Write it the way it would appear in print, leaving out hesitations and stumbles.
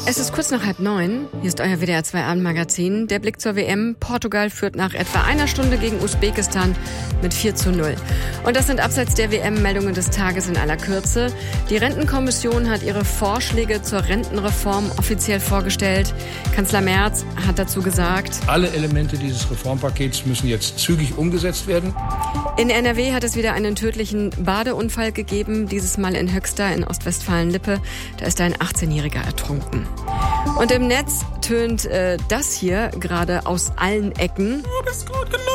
Es ist kurz nach 8:30. Hier ist euer WDR 2 Abendmagazin. Der Blick zur WM. Portugal führt nach etwa einer Stunde gegen Usbekistan mit 4:0. Und das sind abseits der WM Meldungen des Tages in aller Kürze. Die Rentenkommission hat ihre Vorschläge zur Rentenreform offiziell vorgestellt. Kanzler Merz hat dazu gesagt: Alle Elemente dieses Reformpakets müssen jetzt zügig umgesetzt werden. In NRW hat es wieder einen tödlichen Badeunfall gegeben, dieses Mal in Höxter in Ostwestfalen-Lippe. Da ist ein 18-Jähriger ertrunken. Und im Netz tönt das hier gerade aus allen Ecken. Du bist gut genug.